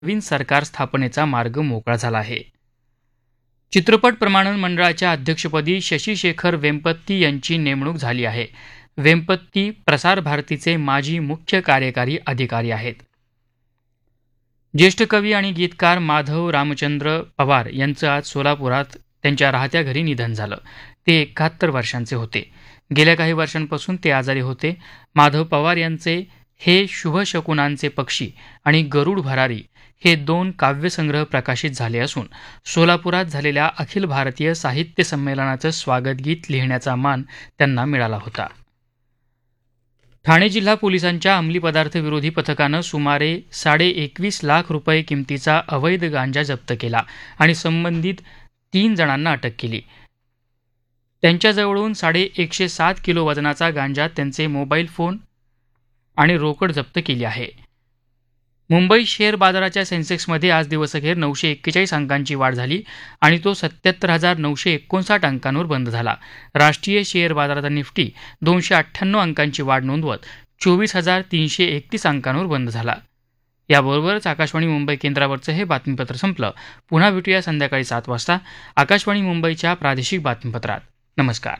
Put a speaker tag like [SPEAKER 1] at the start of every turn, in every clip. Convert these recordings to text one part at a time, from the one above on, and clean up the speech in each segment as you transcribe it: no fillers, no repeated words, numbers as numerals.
[SPEAKER 1] नवीन सरकार स्थापनेचा मार्ग मोकळा झाला आहे. चित्रपट प्रमाणन मंडळाच्या अध्यक्षपदी शशी शेखर वेंपत्ती यांची नेमणूक झाली आहे. वेंपत्ती प्रसार भारतीचे माजी मुख्य कार्यकारी अधिकारी आहेत. ज्येष्ठ कवी आणि गीतकार माधव रामचंद्र पवार यांचं आज सोलापुरात त्यांच्या राहत्या घरी निधन झालं. ते 71 वर्षांचे होते. गेल्या काही वर्षांपासून ते आजारी होते. माधव पवार यांचे हे शुभशकुनांचे पक्षी आणि गरुड भरारी हे 2 काव्यसंग्रह प्रकाशित झाले असून सोलापुरात झालेल्या अखिल भारतीय साहित्य संमेलनाचं स्वागत गीत लिहिण्याचा मान त्यांना मिळाला होता. ठाणे जिल्हा पोलिसांच्या अंमली पदार्थ विरोधी पथकानं सुमारे 21.5 लाख रुपये किमतीचा अवैध गांजा जप्त केला आणि संबंधित 3 जणांना अटक केली. त्यांच्याजवळून 107 किलो वजनाचा गांजा, त्यांचे मोबाईल फोन आणि रोकड जप्त केली आहे. मुंबई शेअर बाजाराच्या सेन्सेक्समध्ये आज दिवसअखेर 941 अंकांची वाढ झाली आणि तो 77,959 अंकांवर बंद झाला. राष्ट्रीय शेअर बाजाराचा निफ्टी 298 अंकांची वाढ नोंदवत 24,331 अंकांवर बंद झाला. याबरोबरच आकाशवाणी मुंबई केंद्रावरचं हे बातमीपत्र संपलं. पुन्हा भेटूया संध्याकाळी 7 वाजता आकाशवाणी मुंबईच्या प्रादेशिक बातमीपत्रात. नमस्कार.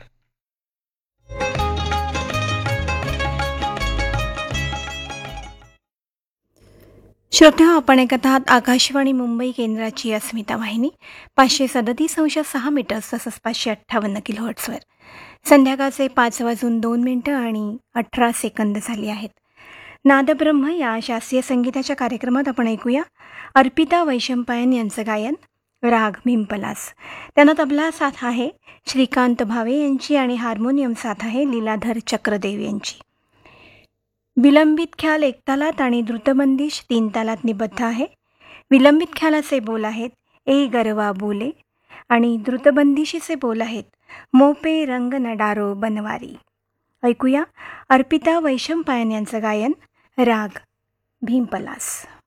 [SPEAKER 2] श्रोते, आपण ऐकत आहात आकाशवाणी मुंबई केंद्राची अस्मिता वाहिनी 537.6 मीटर्स तसंच 558 किलोहर्ट्झवर. संध्याकाळचे 5:02 आणि 18 सेकंद झाली आहेत. नादब्रह्म या शास्त्रीय संगीताच्या कार्यक्रमात आपण ऐकूया अर्पिता वैशंपायन यांचं गायन, राग भिंपलास. त्यांना तबला साथ आहे श्रीकांत भावे यांची आणि हार्मोनियम साथ आहे लीलाधर चक्रदेव यांची. विलंबित ख्याल 1 तालात आणि द्रुतबंदिश 3 तालात निबद्ध आहे. विलंबित ख्यालाचे बोल आहेत ए गरवा बोले आणि द्रुतबंदिशीचे बोल आहेत मोपे रंग नडारो बनवारी. ऐकूया अर्पिता वैशंपायन यांचं गायन, राग भिंपलास.